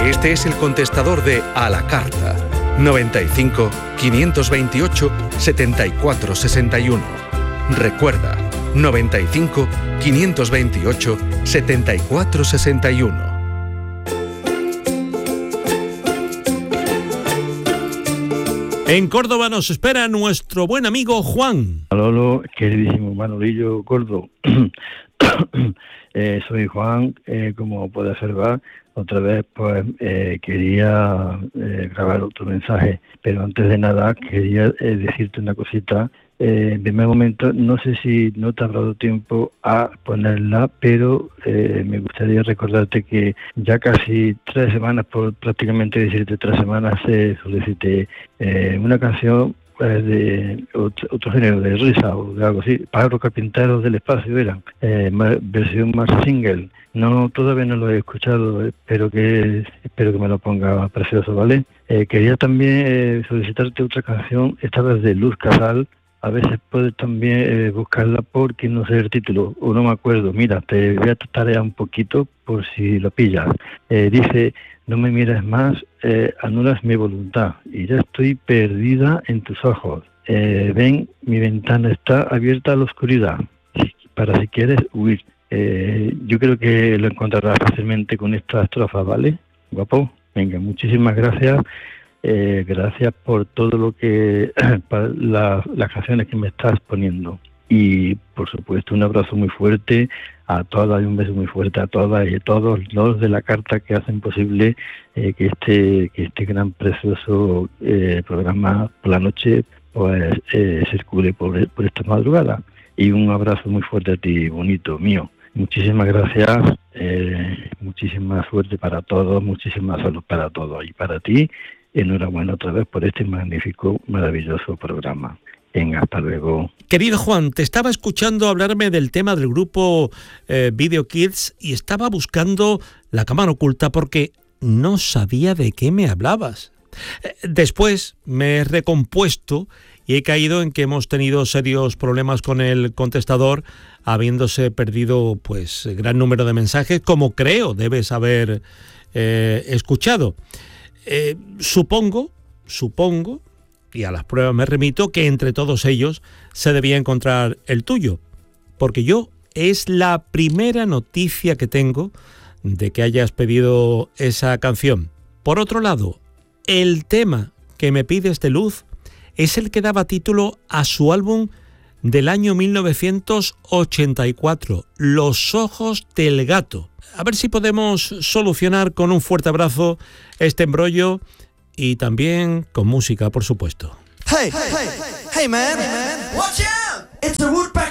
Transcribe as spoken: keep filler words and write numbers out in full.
Este es el contestador de A la Carta. noventa y cinco, quinientos veintiocho, setenta y cuatro sesenta y uno. Recuerda, noventa y cinco, quinientos veintiocho, setenta y cuatro sesenta y uno. En Córdoba nos espera nuestro buen amigo Juan. Lolo, queridísimo Manolillo Gordo. eh, soy Juan, eh, como puede observar, otra vez pues eh, quería eh, grabar otro mensaje, pero antes de nada quería eh, decirte una cosita. Eh, en primer momento, no sé si no te habrá dado tiempo a ponerla, pero eh, me gustaría recordarte que ya casi tres semanas, por prácticamente decirte tres semanas, eh, solicité eh, una canción pues, de otro, otro género, de risa o de algo así. Pájaros carpinteros del espacio eran, eh, más, versión más single. No, todavía no lo he escuchado, espero que espero que me lo ponga precioso, ¿vale? Eh, quería también eh, solicitarte otra canción, esta vez de Luz Casal. A veces puedes también eh, buscarla porque no sé el título, o no me acuerdo. Mira, te voy a tarea un poquito por si lo pillas. Eh, dice, no me mires más, eh, anulas mi voluntad y ya estoy perdida en tus ojos. Eh, ven, mi ventana está abierta a la oscuridad, para si quieres huir. Eh, yo creo que lo encontrarás fácilmente con esta estrofa, ¿vale? Guapo, venga, muchísimas gracias. Eh, gracias por todo lo que, para la, las canciones que me estás poniendo. Y por supuesto un abrazo muy fuerte a todas y un beso muy fuerte a todas y a todos los de la carta que hacen posible eh, que este que este gran precioso eh, programa por la noche pues eh, circule por, por esta madrugada. Y un abrazo muy fuerte a ti, bonito mío. Muchísimas gracias, eh, muchísima suerte para todos, muchísima salud para todos y para ti. Enhorabuena otra vez por este magnífico, maravilloso programa. Venga, hasta luego. Querido Juan, te estaba escuchando hablarme del tema del grupo eh, Video Kids y estaba buscando la cámara oculta porque no sabía de qué me hablabas. Eh, después me he recompuesto y he caído en que hemos tenido serios problemas con el contestador, habiéndose perdido pues gran número de mensajes, como creo debes haber eh, escuchado. Eh, supongo, supongo, y a las pruebas me remito, que entre todos ellos se debía encontrar el tuyo, porque yo es la primera noticia que tengo de que hayas pedido esa canción. Por otro lado, el tema que me pides de Luz es el que daba título a su álbum del año mil novecientos ochenta y cuatro, Los ojos del gato. A ver si podemos solucionar con un fuerte abrazo este embrollo y también con música, por supuesto. Hey, hey, hey, hey man, watch out! It's a woodpecker.